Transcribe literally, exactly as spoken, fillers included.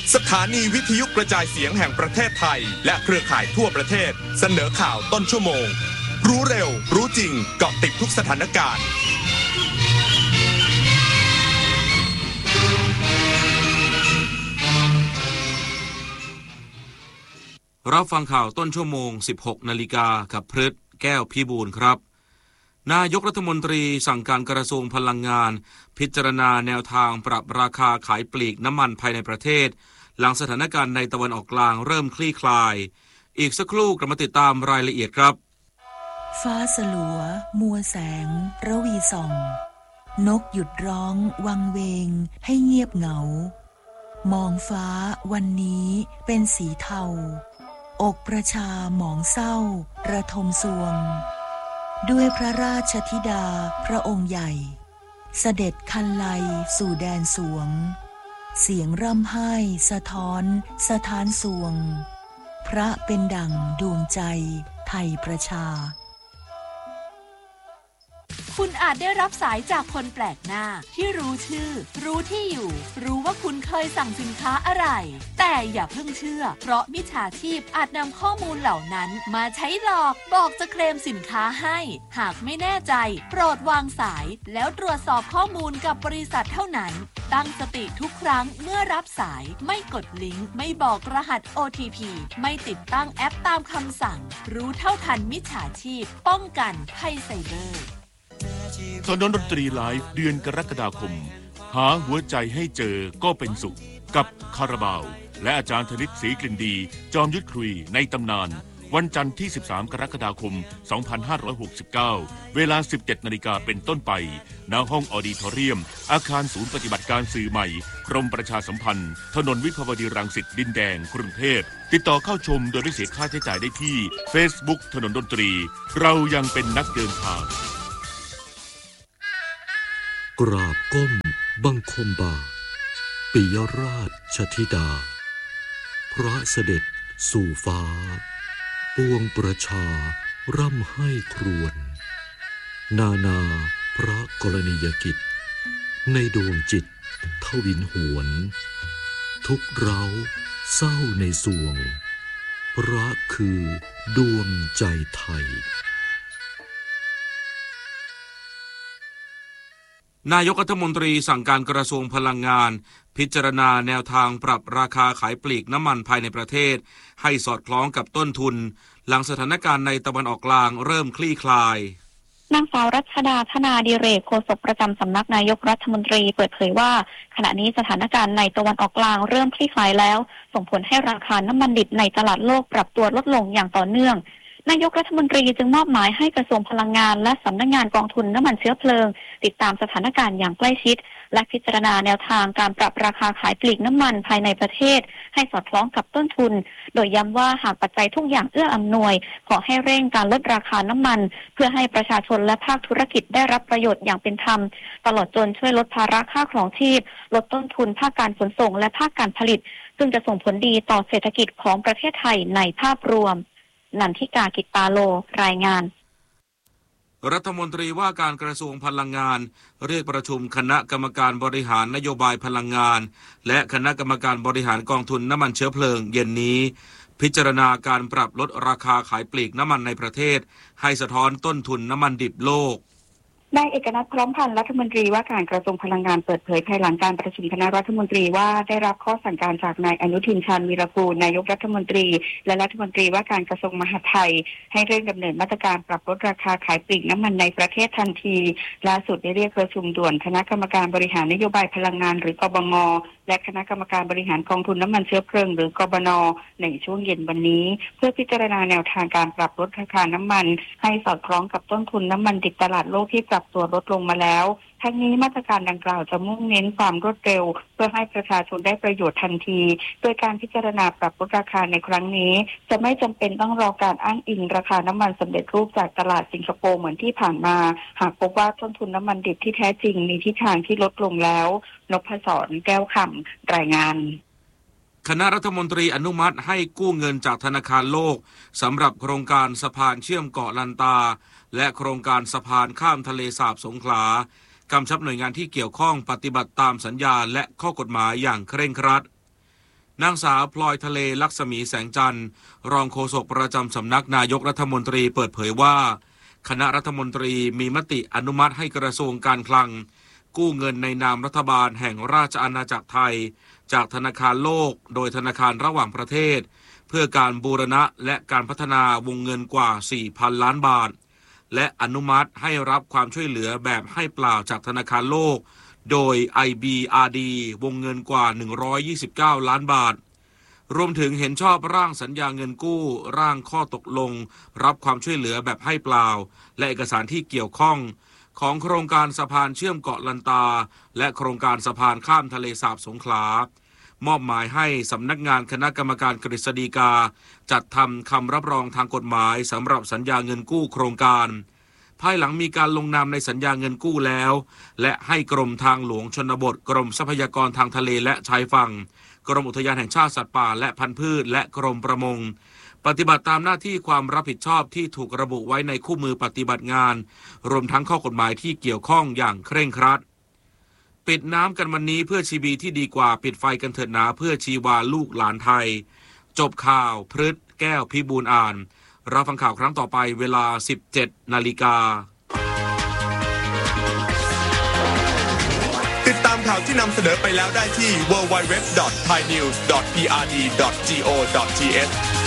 สถานีวิทยุกระจายเสียงแห่งประเทศไทยและเครือข่ายทั่วประเทศเสนอข่าวต้นชั่วโมงรู้เร็วรู้จริงเกาะติดทุกสถานการณ์รับฟังข่าวต้นชั่วโมง สิบหกนาฬิกา กับพฤทธิ์แก้วพิบูลครับนายกรัฐมนตรีสั่งการกระทรวงพลังงานพิจารณาแนวทางปรับราคาขายปลีกน้ำมันภายในประเทศหลังสถานการณ์ในตะวันออกกลางเริ่มคลี่คลายอีกสักครู่กลับมาติดตามรายละเอียดครับฟ้าสลัวมัวแสงระวีส่องนกหยุดร้องวังเวงให้เงียบเหงามองฟ้าวันนี้เป็นสีเทาอกประชาหมองเศร้าระทมสวงด้วยพระราชธิดาพระองค์ใหญ่เสด็จคันไลสู่แดนสวงเสียงร่ำไห้สะท้อนสถานสวงพระเป็นดั่งดวงใจไทยประชาคุณอาจได้รับสายจากคนแปลกหน้าที่รู้ชื่อรู้ที่อยู่รู้ว่าคุณเคยสั่งสินค้าอะไรแต่อย่าเพิ่งเชื่อเพราะมิจฉาชีพอาจนำข้อมูลเหล่านั้นมาใช้หลอกบอกจะเคลมสินค้าให้หากไม่แน่ใจโปรดวางสายแล้วตรวจสอบข้อมูลกับบริษัทเท่านั้นตั้งสติทุกครั้งเมื่อรับสายไม่กดลิงก์ไม่บอกรหัส โอ ที พี ไม่ติดตั้งแอปตามคำสั่งรู้เท่าทันมิจฉาชีพป้องกันภัยไซเบอร์ถนนดนตรีไลฟ์เดือนกรกฎาคมหาหัวใจให้เจอก็เป็นสุขกับคาราบาวและอาจารย์ธนิตศรีกลิ่นดีจอมยุทธคุยในตำนานวันจันทร์ที่สิบสามกรกฎาคมสองพันห้าร้อยหกสิบเก้าเวลา สิบเจ็ดนาฬิกาเป็นต้นไปณห้องออดิทอเรียมอาคารศูนย์ปฏิบัติการสื่อใหม่กรมประชาสัมพันธ์ถนนวิภาวดีรังสิตดินแดงกรุงเทพติดต่อเข้าชมโดยไม่เสียค่าใช้จ่ายได้ที่ Facebook ถนนดนตรีเรายังเป็นนักเดินทางกราบก้มบังคมบาทปิยราชธิดาพระเสด็จสู่ฟ้าปวงประชาร่ำให้ครวญนานาพระกรณียกิจในดวงจิตทวินหวนทุกเร้าเศร้าในสวงพระคือดวงใจไทยนายกรัฐมนตรีสั่งการกระทรวงพลังงานพิจารณาแนวทางปรับราคาขายปลีกน้ำมันภายในประเทศให้สอดคล้องกับต้นทุนหลังสถานการณ์ในตะวันออกกลางเริ่มคลี่คลายนางสาวรัชดาธนาดิเรกโฆษกประจำสำนักนายกรัฐมนตรีเปิดเผยว่าขณะนี้สถานการณ์ในตะวันออกกลางเริ่มคลี่คลายแล้วส่งผลให้ราคาน้ำมันดิบในตลาดโลกปรับตัวลดลงอย่างต่อเนื่องนายกรัฐมนตรีจึงมอบหมายให้กระทรวงพลังงานและสำนักงานกองทุนน้ำมันเชื้อเพลิงติดตามสถานการณ์อย่างใกล้ชิดและพิจารณาแนวทางการปรับราคาขายปลีกน้ำมันภายในประเทศให้สอดคล้องกับต้นทุนโดยย้ำว่าหากปัจจัยทุกอย่างเอื้ออำนวยขอให้เร่งการลดราคาน้ำมันเพื่อให้ประชาชนและภาคธุรกิจได้รับประโยชน์อย่างเป็นธรรมตลอดจนช่วยลดภาระค่าครองชีพลดต้นทุนภาคการขนส่งและภาคการผลิตซึ่งจะส่งผลดีต่อเศรษฐกิจของประเทศไทยในภาพรวมนันทิกากิตตาโลรายงานรัฐมนตรีว่าการกระทรวงพลังงานเรียกประชุมคณะกรรมการบริหารนโยบายพลังงานและคณะกรรมการบริหารกองทุนน้ำมันเชื้อเพลิงเย็นนี้พิจารณาการปรับลดราคาขายปลีกน้ำมันในประเทศให้สะท้อนต้นทุนน้ำมันดิบโลกนายเอกนัทพร้อมพันธ์รัฐมนตรีว่าการกระทรวงพลังงานเปิดเผยภายหลังการประชุมคณะรัฐมนตรีว่าได้รับข้อสั่งการจากนายอนุทินชาญวีรกูลนายกรัฐมนตรีและรัฐมนตรีว่าการกระทรวงมหาดไทยให้เร่งดำเนินมาตรการปรับลดราคาขายปลีกน้ำมันในประเทศทันทีล่าสุดได้เรียกประชุมด่วนคณะกรรมการบริหารนโยบายพลังงานหรือกบง.และคณะกรรมการบริหารกองทุนน้ำมันเชื้อเพลิงหรือกบน.ในช่วงเย็นวันนี้เพื่อพิจารณาแนวทางการปรับลดราคาน้ำมันให้สอดคล้องกับต้นทุนน้ำมันดิบตลาดโลกที่ปรับตัวลดลงมาแล้วทั้งนี้มาตรการดังกล่าวจะมุ่งเน้นความรวดเร็วเพื่อให้ประชาชนได้ประโยชน์ทันทีโดยการพิจารณาปรับลดราคาในครั้งนี้จะไม่จำเป็นต้องรอการอ้างอิงราคาน้ำมันสำเร็จรูปจากตลาดสิงคโปร์เหมือนที่ผ่านมาหากพบว่าต้นทุนน้ำมันดิบที่แท้จริงมีทิศทางที่ลดลงแล้วนพศรแก้วคำรายงานคณะรัฐมนตรีอนุมัติให้กู้เงินจากธนาคารโลกสำหรับโครงการสะพานเชื่อมเกาะลันตาและโครงการสะพานข้ามทะเลสาบสงขลากำชับหน่วยงานที่เกี่ยวข้องปฏิบัติตามสัญญาและข้อกฎหมายอย่างเคร่งครัดนางสาวพลอยทะเลลักษมีแสงจันทร์รองโฆษกประจำสำนักนายกรัฐมนตรีเปิดเผยว่าคณะรัฐมนตรีมีมติอนุมัติให้กระทรวงการคลังกู้เงินในนามรัฐบาลแห่งราชอาณาจักรไทยจากธนาคารโลกโดยธนาคารระหว่างประเทศเพื่อการบูรณะและการพัฒนาวงเงินกว่า สี่พัน ล้านบาทและอนุมัติให้รับความช่วยเหลือแบบให้เปล่าจากธนาคารโลกโดย ไอ บี อาร์ ดี วงเงินกว่าหนึ่งร้อยยี่สิบเก้าล้านบาทรวมถึงเห็นชอบร่างสัญญาเงินกู้ร่างข้อตกลงรับความช่วยเหลือแบบให้เปล่าและเอกสารที่เกี่ยวข้องของโครงการสะพานเชื่อมเกาะลันตาและโครงการสะพานข้ามทะเลสาบสงขลามอบหมายให้สำนักงานคณะกรรมการกฤษฎีกาจัดทำคำรับรองทางกฎหมายสำหรับสัญญาเงินกู้โครงการภายหลังมีการลงนามในสัญญาเงินกู้แล้วและให้กรมทางหลวงชนบทกรมทรัพยากรทางทะเลและชายฝั่งกรมอุทยานแห่งชาติสัตว์ป่าและพันธุ์พืชและกรมประมงปฏิบัติตามหน้าที่ความรับผิดชอบที่ถูกระบุไว้ในคู่มือปฏิบัติงานรวมทั้งข้อกฎหมายที่เกี่ยวข้องอย่างเคร่งครัดปิดน้ำกันวันนี้เพื่อชีวีที่ดีกว่าปิดไฟกันเถิดหนาเพื่อชีวาลูกหลานไทยจบข่าวพฤษแก้วพิบูลอ่านรับฟังข่าวครั้งต่อไปเวลา สิบเจ็ดนาฬิกาติดตามข่าวที่นำเสนอไปแล้วได้ที่ ดับเบิลยู ดับเบิลยู ดับเบิลยู ดอท ไทยนิวส์ ดอท พี อาร์ ดี ดอท จี โอ ดอท ที เอช